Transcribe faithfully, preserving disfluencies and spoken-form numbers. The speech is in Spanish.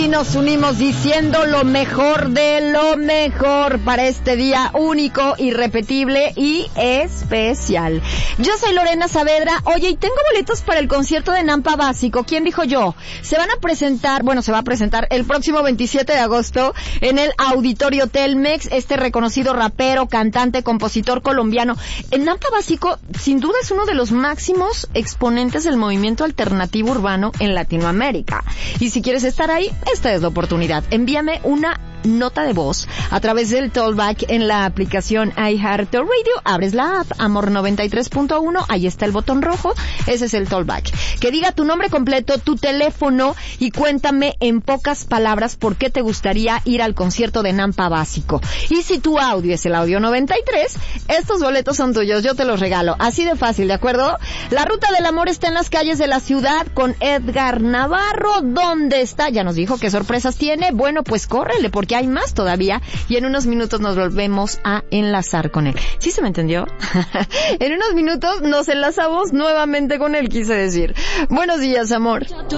nos unimos diciendo lo mejor de lo mejor para este día único, irrepetible y especial. Yo soy Lorena Saavedra. Oye, y tengo boletos para el concierto de Nampa Básico. ¿Quién dijo yo? Se van a presentar, bueno, se va a presentar el próximo veintisiete de agosto en el Auditorio Telmex, este reconocido rapero, cantante, compositor colombiano. El Nampa Básico, sin duda, es uno de los máximos exponentes del movimiento alternativo urbano en Latinoamérica. Y si quieres estar ahí, esta es la oportunidad. Envíame una nota de voz a través del Tollback en la aplicación iHeartRadio. Abres la app Amor noventa y tres punto uno, ahí está el botón rojo, ese es el Tollback. Que diga tu nombre completo, tu teléfono y cuéntame en pocas palabras por qué te gustaría ir al concierto de Nampa Básico. Y si tu audio es el audio noventa y tres, estos boletos son tuyos, yo te los regalo. Así de fácil, ¿de acuerdo? La Ruta del Amor está en las calles de la ciudad con Edgar Navarro. ¿Dónde está? Ya nos dijo qué sorpresas tiene. Bueno, pues córrele, porque que hay más todavía y en unos minutos nos volvemos a enlazar con él. ¿Sí se me entendió? En unos minutos nos enlazamos nuevamente con él, quise decir. Buenos días, amor.